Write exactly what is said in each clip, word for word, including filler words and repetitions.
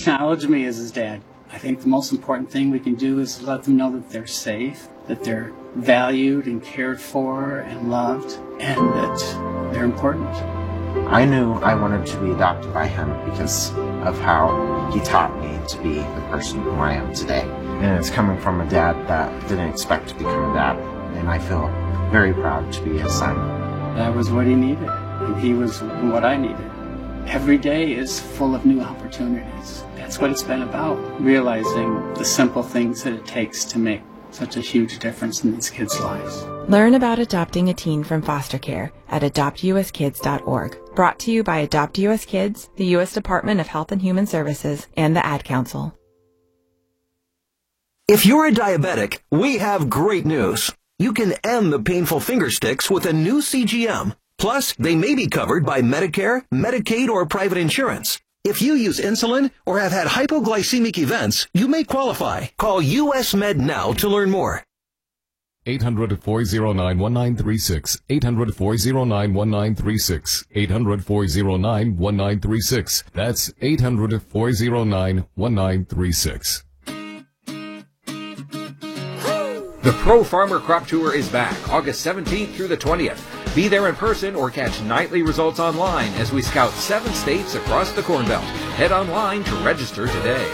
challenged me as his dad. I think the most important thing we can do is let them know that they're safe, that they're valued and cared for and loved, and that they're important. I knew I wanted to be adopted by him because of how he taught me to be the person who I am today. And it's coming from a dad that didn't expect to become a dad, and I feel very proud to be his son. That was what he needed, and he was what I needed. Every day is full of new opportunities. That's what it's been about, realizing the simple things that it takes to make such a huge difference in these kids' lives. Learn about adopting a teen from foster care at adopt u s kids dot org. Brought to you by Adopt U S Kids, the U S Department of Health and Human Services, and the Ad Council. If you're a diabetic, we have great news. You can end the painful finger sticks with a new C G M. Plus, they may be covered by Medicare, Medicaid, or private insurance. If you use insulin or have had hypoglycemic events, you may qualify. Call U S Med now to learn more. eight hundred, four oh nine, one nine three six. eight hundred, four oh nine, one nine three six. eight hundred, four oh nine, one nine three six. That's eight hundred, four oh nine, one nine three six. The Pro Farmer Crop Tour is back August seventeenth through the twentieth. Be there in person or catch nightly results online as we scout seven states across the Corn Belt. Head online to register today.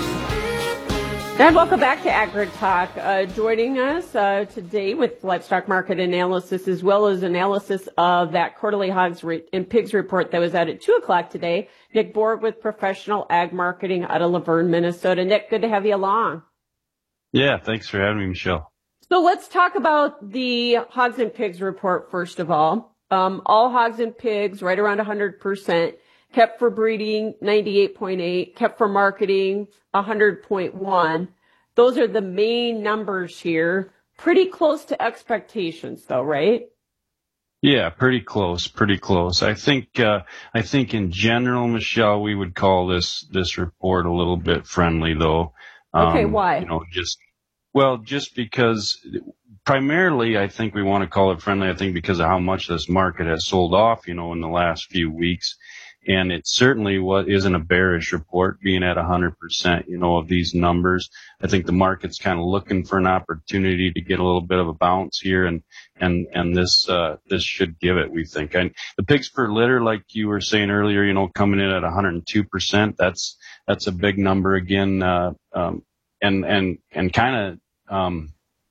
And welcome back to Agri Talk. Uh, joining us uh, today with livestock market analysis as well as analysis of that quarterly hogs re- and pigs report that was out at two o'clock today. Nick Borg with Professional Ag Marketing out of Laverne, Minnesota. Nick, good to have you along. Yeah, thanks for having me, Michelle. So let's talk about the hogs and pigs report first of all. Um, all hogs and pigs right around one hundred percent. Kept for breeding, ninety-eight point eight. Kept for marketing, one hundred point one. Those are the main numbers here. Pretty close to expectations, though, right? Yeah, pretty close, pretty close. I think, uh, I think in general, Michelle, we would call this, this report a little bit friendly, though. Um, okay, why? You know, just, well, just because primarily I think we want to call it friendly, I think because of how much this market has sold off, you know, in the last few weeks. And it certainly what isn't a bearish report being at one hundred percent, you know, of these numbers. I think the market's kind of looking for an opportunity to get a little bit of a bounce here, and, and, and this, uh, this should give it, we think. And the pigs per litter, like you were saying earlier, you know, coming in at one hundred two percent, that's, that's a big number again, uh, um, and, and, and kind of, um,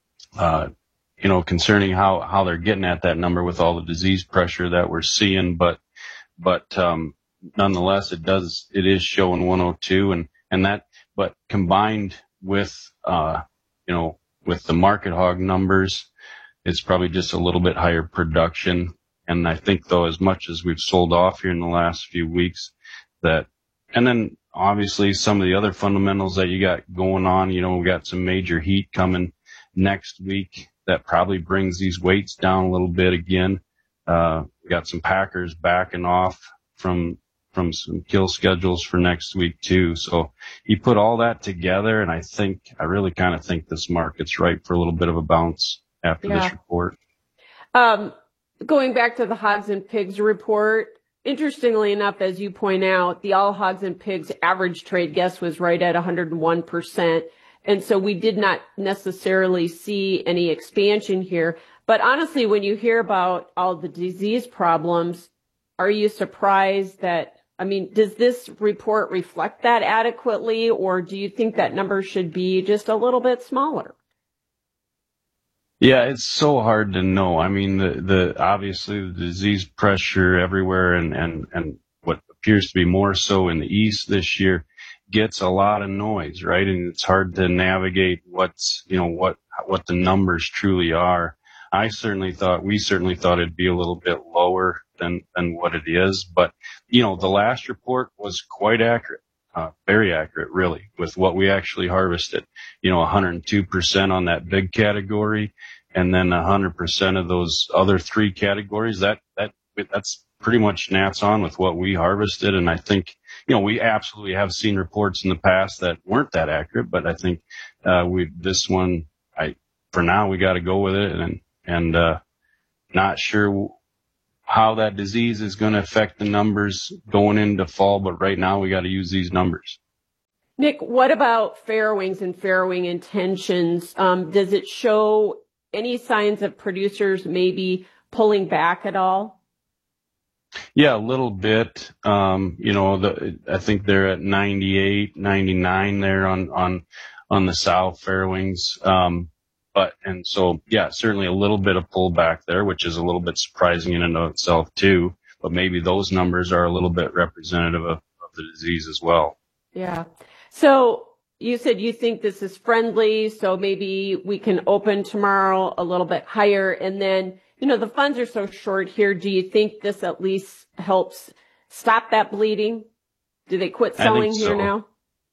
uh, you know, concerning how, how they're getting at that number with all the disease pressure that we're seeing, but, but, um, nonetheless, it does, it is showing one oh two, and, and that, but combined with, uh, you know, with the market hog numbers, it's probably just a little bit higher production. And I think though, as much as we've sold off here in the last few weeks, that, and then obviously some of the other fundamentals that you got going on, you know, we got some major heat coming next week that probably brings these weights down a little bit again. Uh, we got some packers backing off from, from some kill schedules for next week too. So you put all that together, and I think, I really kind of think this market's ripe for a little bit of a bounce after yeah. this report. Um, going back to the hogs and pigs report, interestingly enough, as you point out, the all hogs and pigs average trade guess was right at one hundred one percent. And so we did not necessarily see any expansion here. But honestly, when you hear about all the disease problems, are you surprised that, I mean, does this report reflect that adequately, or do you think that number should be just a little bit smaller? Yeah, it's so hard to know. I mean, the, the, obviously the disease pressure everywhere, and, and, and what appears to be more so in the East this year gets a lot of noise, right? And it's hard to navigate what's, you know, what, what the numbers truly are. I certainly thought, we certainly thought it'd be a little bit lower than, than what it is. But, you know, the last report was quite accurate, uh, very accurate, really, with what we actually harvested. You know, one hundred two percent on that big category, and then one hundred percent of those other three categories. That, that, that's pretty much nats on with what we harvested. And I think, you know, we absolutely have seen reports in the past that weren't that accurate, but I think, uh, we, this one, I, for now, we got to go with it, and, and, uh, not sure how that disease is going to affect the numbers going into fall, but right now we got to use these numbers. Nick, what about farrowings and farrowing intentions? Um, does it show any signs of producers maybe pulling back at all? Yeah, a little bit. Um, you know, the, I think they're at ninety-eight, ninety-nine there on, on, on the sow farrowings. Um, but, and so, yeah, certainly a little bit of pullback there, which is a little bit surprising in and of itself too. But maybe those numbers are a little bit representative of, of the disease as well. Yeah. So you said you think this is friendly, so maybe we can open tomorrow a little bit higher. And then, you know, the funds are so short here. Do you think this at least helps stop that bleeding? Do they quit selling so. here now?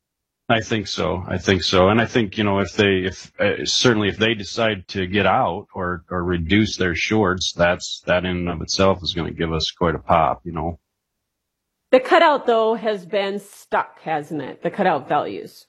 I think so. I think so. And I think, you know, if they, if, uh, certainly if they decide to get out or, or reduce their shorts, that's, that in and of itself is going to give us quite a pop, you know. The cutout, though, has been stuck, hasn't it? The cutout values.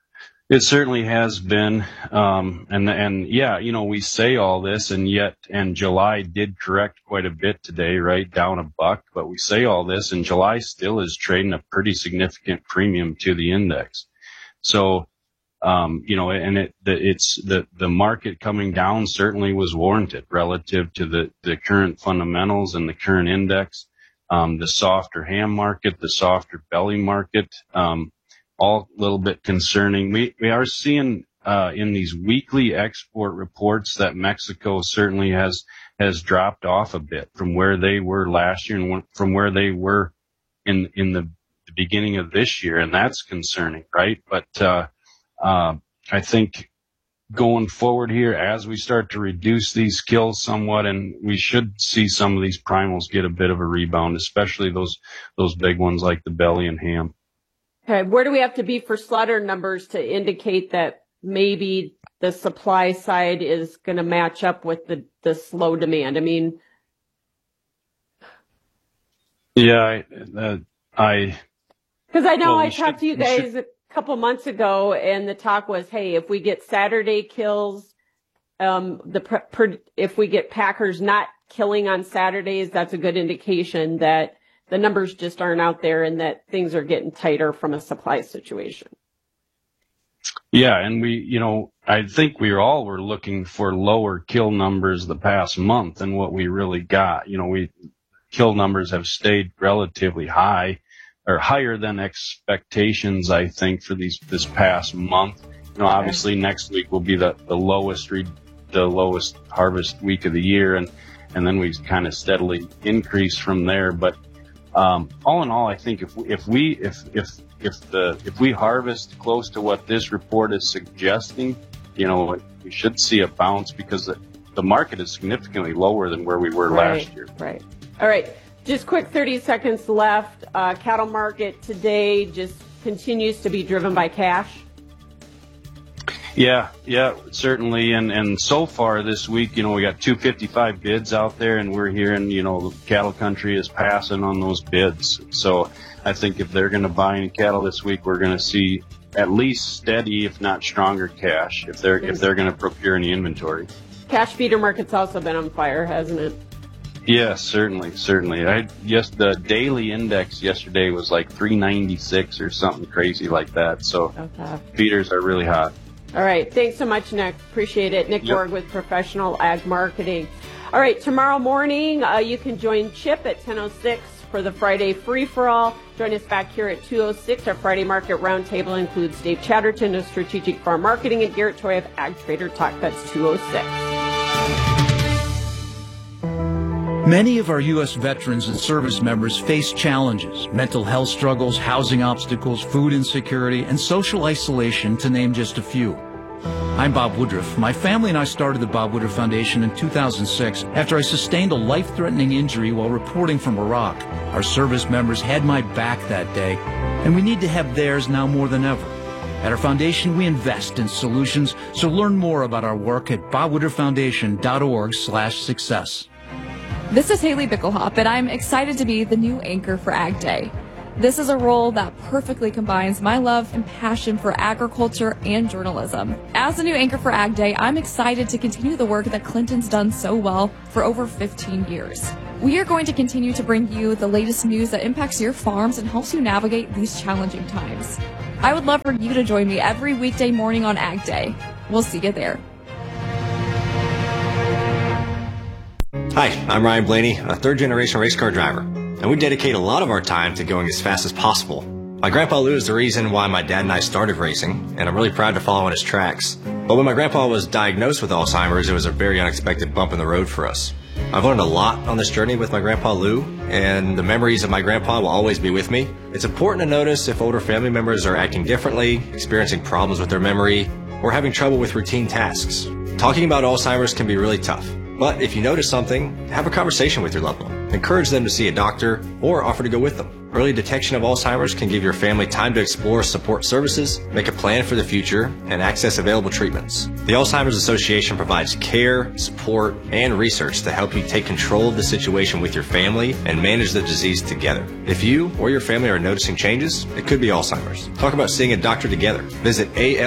It certainly has been. Um, and, and yeah, you know, we say all this and yet, and July did correct quite a bit today, right? Down a buck, but we say all this and July still is trading a pretty significant premium to the index. So, um, you know, and it, the, it's the, the market coming down certainly was warranted relative to the, the current fundamentals and the current index. Um, the softer ham market, the softer belly market, um, all a little bit concerning. We, we are seeing, uh, in these weekly export reports that Mexico certainly has, has dropped off a bit from where they were last year and from where they were in, in the, the beginning of this year. And that's concerning, right? But, uh, uh, I think going forward here, as we start to reduce these kills somewhat, and we should see some of these primals get a bit of a rebound, especially those those big ones like the belly and ham. Okay, where do we have to be for slaughter numbers to indicate that maybe the supply side is going to match up with the, the slow demand? I mean, yeah, I, uh, I because I know well, I talked should, to you guys a couple months ago, and the talk was, hey, if we get Saturday kills, um, the per, if we get packers not killing on Saturdays, that's a good indication that the numbers just aren't out there and that things are getting tighter from a supply situation. Yeah, and we, you know, I think we all were looking for lower kill numbers the past month than what we really got. You know, we kill numbers have stayed relatively high, or higher than expectations, I think, for these this past month. You know, obviously next week will be the, the lowest re, the lowest harvest week of the year, and and then we kind of steadily increase from there. But um, all in all, I think if we, if we if if if the if we harvest close to what this report is suggesting, you know, we should see a bounce because the, the market is significantly lower than where we were right, last year. Right. All right. Just quick thirty seconds left. Uh, cattle market today just continues to be driven by cash. Yeah, yeah, certainly. And, and so far this week, you know, we got two fifty-five bids out there, and we're hearing, you know, the cattle country is passing on those bids. So I think if they're going to buy any cattle this week, we're going to see at least steady, if not stronger cash, if they're, if they're going to procure any inventory. Cash feeder market's also been on fire, hasn't it? Yes, certainly, certainly. I yes, the daily index yesterday was like three ninety-six or something crazy like that. So okay. Feeders are really hot. All right. Thanks so much, Nick. Appreciate it. Nick Yep. Borg with Professional Ag Marketing. All right. Tomorrow morning, uh, you can join Chip at ten oh six for the Friday free-for-all. Join us back here at two oh six. Our Friday Market Roundtable includes Dave Chatterton of Strategic Farm Marketing and Garrett Toy of Ag Trader Talk. That's two oh six. Many of our U S veterans and service members face challenges, mental health struggles, housing obstacles, food insecurity, and social isolation, to name just a few. I'm Bob Woodruff. My family and I started the Bob Woodruff Foundation in two thousand six after I sustained a life-threatening injury while reporting from Iraq. Our service members had my back that day, and we need to have theirs now more than ever. At our foundation, we invest in solutions, so learn more about our work at bob woodruff foundation dot org slash success. This is Haley Bickelhop, and I'm excited to be the new anchor for Ag Day. This is a role that perfectly combines my love and passion for agriculture and journalism. As the new anchor for Ag Day, I'm excited to continue the work that Clinton's done so well for over fifteen years. We are going to continue to bring you the latest news that impacts your farms and helps you navigate these challenging times. I would love for you to join me every weekday morning on Ag Day. We'll see you there. Hi, I'm Ryan Blaney, a third-generation race car driver, and we dedicate a lot of our time to going as fast as possible. My grandpa Lou is the reason why my dad and I started racing, and I'm really proud to follow in his tracks. But when my grandpa was diagnosed with Alzheimer's, it was a very unexpected bump in the road for us. I've learned a lot on this journey with my grandpa Lou, and the memories of my grandpa will always be with me. It's important to notice if older family members are acting differently, experiencing problems with their memory, or having trouble with routine tasks. Talking about Alzheimer's can be really tough. But if you notice something, have a conversation with your loved one. Encourage them to see a doctor or offer to go with them. Early detection of Alzheimer's can give your family time to explore support services, make a plan for the future, and access available treatments. The Alzheimer's Association provides care, support, and research to help you take control of the situation with your family and manage the disease together. If you or your family are noticing changes, it could be Alzheimer's. Talk about seeing a doctor together. Visit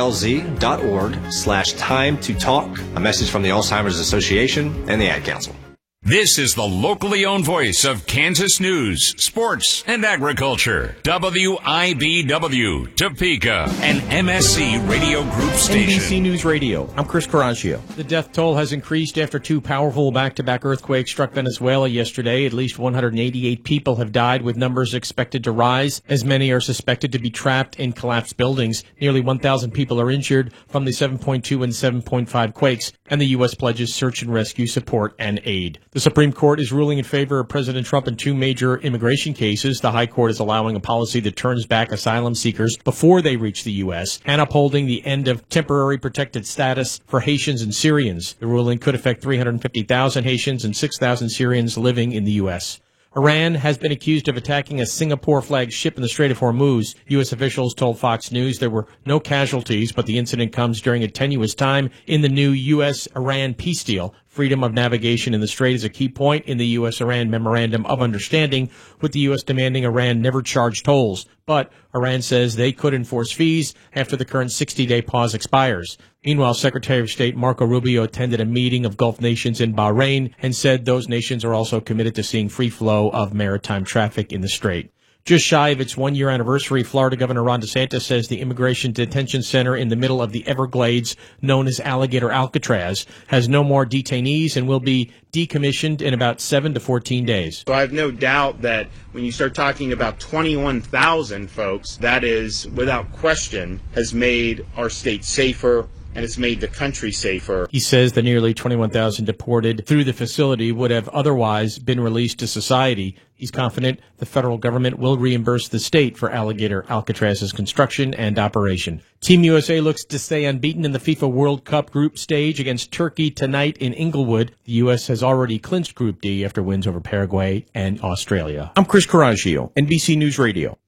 alz.org slash time to talk. A message from the Alzheimer's Association and the Ad Council. This is the locally owned voice of Kansas news, sports, and agriculture. W I B W, Topeka, an M S C Radio Group station. N B C News Radio. I'm Chris Coraggio. The death toll has increased after two powerful back-to-back earthquakes struck Venezuela yesterday. At least one hundred eighty-eight people have died, with numbers expected to rise, as many are suspected to be trapped in collapsed buildings. Nearly one thousand people are injured from the seven point two and seven point five quakes, and the U S pledges search and rescue support and aid. The Supreme Court is ruling in favor of President Trump in two major immigration cases. The High Court is allowing a policy that turns back asylum seekers before they reach the U S and upholding the end of temporary protected status for Haitians and Syrians. The ruling could affect three hundred fifty thousand Haitians and six thousand Syrians living in the U S. Iran has been accused of attacking a Singapore-flagged ship in the Strait of Hormuz. U S officials told Fox News there were no casualties, but the incident comes during a tenuous time in the new U S Iran peace deal. Freedom of navigation in the strait is a key point in the U S Iran Memorandum of Understanding, with the U S demanding Iran never charge tolls. But Iran says they could enforce fees after the current sixty-day pause expires. Meanwhile, Secretary of State Marco Rubio attended a meeting of Gulf nations in Bahrain and said those nations are also committed to seeing free flow of maritime traffic in the strait. Just shy of its one-year anniversary, Florida Governor Ron DeSantis says the immigration detention center in the middle of the Everglades, known as Alligator Alcatraz, has no more detainees and will be decommissioned in about seven to fourteen days. So I have no doubt that when you start talking about twenty-one thousand folks, that is, without question, has made our state safer, and it's made the country safer. He says the nearly twenty-one thousand deported through the facility would have otherwise been released to society. He's confident the federal government will reimburse the state for Alligator Alcatraz's construction and operation. Team U S A looks to stay unbeaten in the FIFA World Cup group stage against Turkey tonight in Inglewood. The U S has already clinched Group D after wins over Paraguay and Australia. I'm Chris Coraggio, N B C News Radio.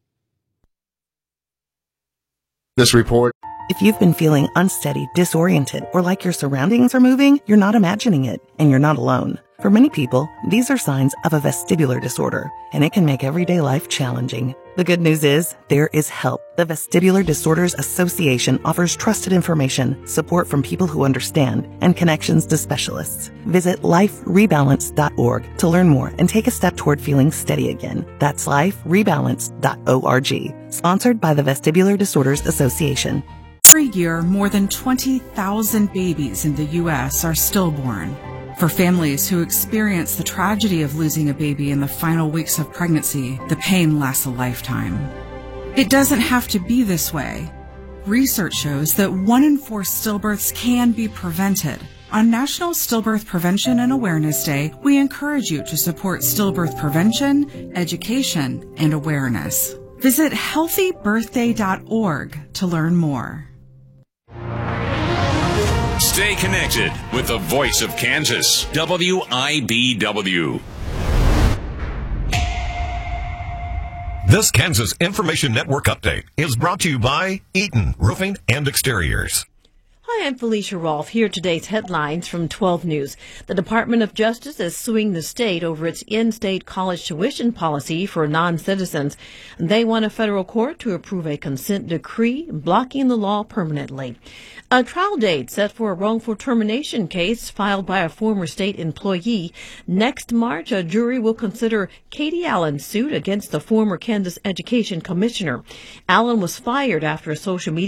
This report. If you've been feeling unsteady, disoriented, or like your surroundings are moving, you're not imagining it, and you're not alone. For many people, these are signs of a vestibular disorder, and it can make everyday life challenging. The good news is, there is help. The Vestibular Disorders Association offers trusted information, support from people who understand, and connections to specialists. Visit life rebalance dot org to learn more and take a step toward feeling steady again. That's life rebalance dot org. Sponsored by the Vestibular Disorders Association. Every year, more than twenty thousand babies in the U S are stillborn. For families who experience the tragedy of losing a baby in the final weeks of pregnancy, the pain lasts a lifetime. It doesn't have to be this way. Research shows that one in four stillbirths can be prevented. On National Stillbirth Prevention and Awareness Day, we encourage you to support stillbirth prevention, education, and awareness. Visit healthy birthday dot org to learn more. Stay connected with the voice of Kansas, W I B W. This Kansas Information Network update is brought to you by Eaton Roofing and Exteriors. Hi, I'm Felicia Rolfe. Here are today's headlines from twelve News. The Department of Justice is suing the state over its in-state college tuition policy for non-citizens. They want a federal court to approve a consent decree blocking the law permanently. A trial date set for a wrongful termination case filed by a former state employee. Next March, a jury will consider Katie Allen's suit against the former Kansas Education Commissioner. Allen was fired after a social media